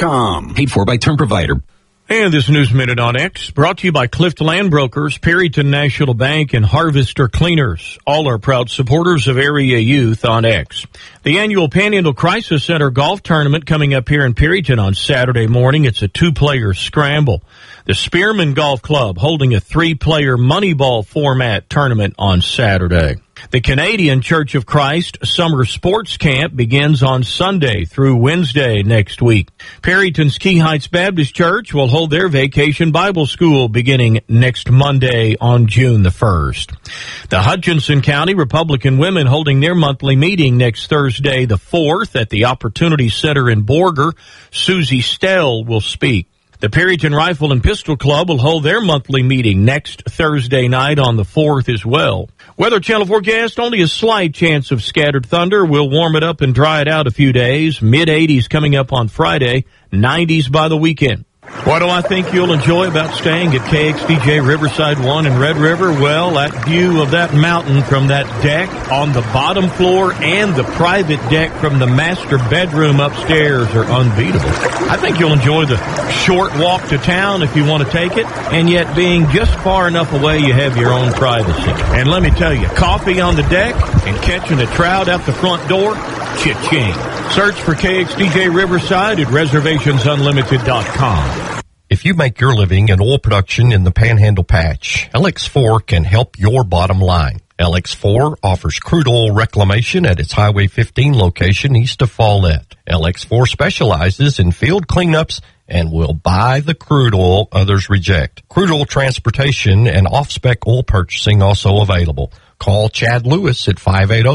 KXTJ.com. Paid for by Term Provider. And this News Minute on X, brought to you by Clift Land Brokers, Perryton National Bank, and Harvester Cleaners. All are proud supporters of area youth on X. The annual Panhandle Crisis Center golf tournament coming up here in Perryton on Saturday morning. It's a 2-player scramble. The Spearman Golf Club holding a 3-player Moneyball format tournament on Saturday. The Canadian Church of Christ Summer Sports Camp begins on Sunday through Wednesday next week. Perryton's Key Heights Baptist Church will hold their Vacation Bible School beginning next Monday on June the 1st. The Hutchinson County Republican Women holding their monthly meeting next Thursday the 4th at the Opportunity Center in Borger. Susie Stell will speak. The Perryton Rifle and Pistol Club will hold their monthly meeting next Thursday night on the 4th as well. Weather Channel forecast, only a slight chance of scattered thunder. We'll warm it up and dry it out a few days. Mid-80s coming up on Friday, 90s by the weekend. What do I think you'll enjoy about staying at KXTJ Riverside 1 in Red River? Well, that view of that mountain from that deck on the bottom floor and the private deck from the master bedroom upstairs are unbeatable. I think you'll enjoy the short walk to town if you want to take it, and yet being just far enough away you have your own privacy. And let me tell you, coffee on the deck and catching a trout out the front door, cha-ching. Search for KXTJ Riverside at reservationsunlimited.com. If you make your living in oil production in the Panhandle Patch, LX4 can help your bottom line. LX4 offers crude oil reclamation at its Highway 15 location east of Follett. LX4 specializes in field cleanups and will buy the crude oil others reject. Crude oil transportation and off-spec oil purchasing also available. Call Chad Lewis at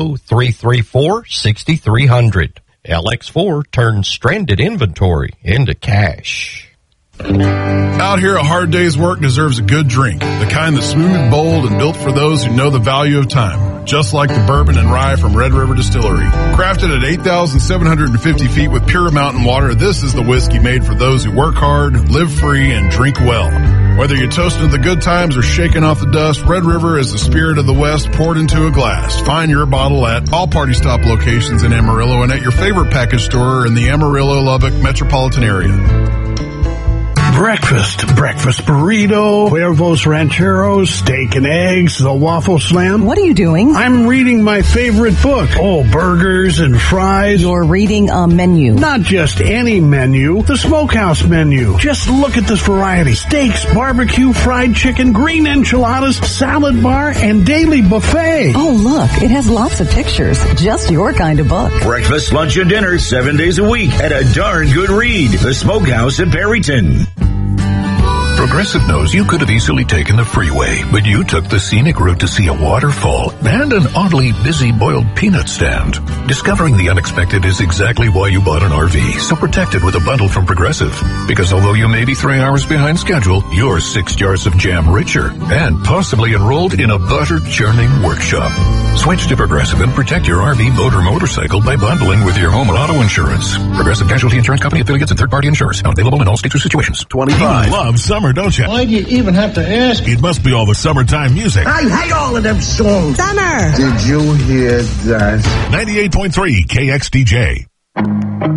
580-334-6300. LX4 turns stranded inventory into cash. Out here, a hard day's work deserves a good drink. The kind that's smooth, bold, and built for those who know the value of time. Just like the bourbon and rye from Red River Distillery. Crafted at 8,750 feet with pure mountain water, this is the whiskey made for those who work hard, live free, and drink well. Whether you're toasting the good times or shaking off the dust, Red River is the spirit of the West poured into a glass. Find your bottle at all Party Stop locations in Amarillo and at your favorite package store in the Amarillo-Lubbock metropolitan area. Breakfast burrito, Cuervos Rancheros, steak and eggs, the waffle slam. What are you doing? I'm reading my favorite book. Oh, burgers and fries. You're reading a menu. Not just any menu, the Smokehouse menu. Just look at this variety. Steaks, barbecue, fried chicken, green enchiladas, salad bar, and daily buffet. Oh, look, it has lots of pictures. Just your kind of book. Breakfast, lunch, and dinner 7 days a week at a darn good read. The Smokehouse in Perryton. Progressive knows you could have easily taken the freeway, but you took the scenic route to see a waterfall and an oddly busy boiled peanut stand. Discovering the unexpected is exactly why you bought an RV, so protect it with a bundle from Progressive. Because although you may be 3 hours behind schedule, you're 6 jars of jam richer and possibly enrolled in a butter churning workshop. Switch to Progressive and protect your RV, boat, or motorcycle by bundling with your home and auto insurance. Progressive Casualty Insurance Company affiliates and third-party insurers. Not available in all states or situations. 25. You love summer, don't you? Why do you even have to ask? It must be all the summertime music. I hate all of them songs. Summer. Did you hear that? 98.3 KXTJ.